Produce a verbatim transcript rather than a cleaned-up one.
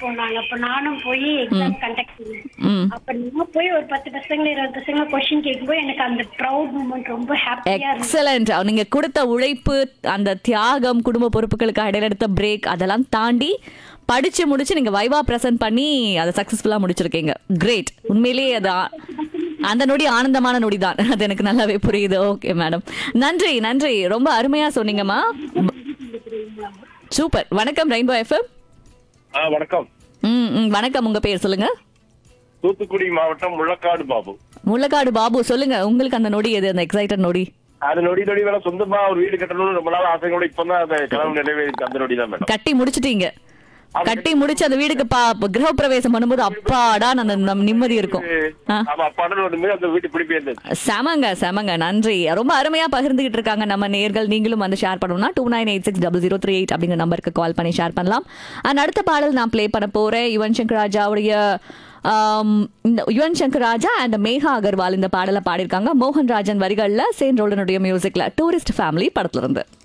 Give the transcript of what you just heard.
போனாங்க. அப்ப நானும் போய் எக்ஸாம் கண்டக்ட் பண்ணேன். ம் அப்ப நான் போய் ஒரு பத்து பசங்க இருபது பசங்க கொஸ்டின் கேட்கும்போது எனக்கு அந்த ப்ரௌட் மூமெண்ட் ரொம்ப ஹாப்பியா இருந்துச்சு. எக்ஸலண்ட். நீங்க கொடுத்த உழைப்பு, அந்த தியாகம், குடும்ப பொறுப்புகளுக்கு இடையில எடுத்த பிரேக், அதெல்லாம் தாண்டி படிச்சு முடிச்சு நீங்க வைவா பிரசன்ட் பண்ணி அதை சக்சஸ்ஃபுல்லா முடிச்சிருக்கீங்க. கிரேட். உண்மையிலேயே அது ஆ- அந்த நொடி ஆனந்தமான நொடி தான். அது எனக்கு நல்லாவே புரியுது. ஓகே மேடம், நன்றி நன்றி, ரொம்ப அருமையா சொன்னீங்கம்மா. சூப்பர். வணக்கம் ரெயின்போ எஃப்எம். ஆ வணக்கம். ம் ம், வணக்கம். உங்க பேர் சொல்லுங்க. தூத்துக்குடி மாவட்டம் முள்ளக்காடு பாபு. முள்ளக்காடு பாபு, சொல்லுங்க. உங்களுக்கு அந்த நொடி எது, அந்த எக்ஸைட்டட் நொடி? அது நொடி நொடி வேலை சொந்தமா ஒரு வீடு கட்டணும்னு ரொம்ப நாள் ஆசையோட இப்பதான் அந்த கனவு நிறைவேறிச்சு. அந்த நொடி தான் மேடம். கட்டி முடிச்சிட்டீங்க. கட்டி முடிச்சு அந்த வீடுக்கு பா கிரக பிரவேசம் பண்ணும்போது அப்பாடா அந்த நம் நிம்மதி இருக்கும். ஆ. ஆமா, அப்பாடன் ஒண்ணுமே அந்த வீட்டு பிடிப்பே இருந்துச்சு. செமங்க செமங்க, நன்றி. ரொம்ப அருமையா பகிர்ந்துகிட்டு இருக்காங்க நம்ம நேர்கள். நீங்களும் வந்து ஷேர் பண்ணணும்னா two nine eight six double zero three eight அப்படிங்கிற நம்பருக்கு கால் பண்ணி ஷேர் பண்ணலாம். அண்ட் அடுத்த பாடல் நான் ப்ளே பண்ண போறேன். யுவன் சங்கர் ராஜாவுடைய ஆம், இந்த யுவன் சங்கர் ராஜா அண்ட் மேகா அகர்வால் இந்த பாடலை பாடியிருக்காங்க. மோகன் ராஜன் வரிகள்ல, சேன் ரோலனுடைய மியூசிக்ல, டூரிஸ்ட் ஃபேமிலி படத்துல இருந்து.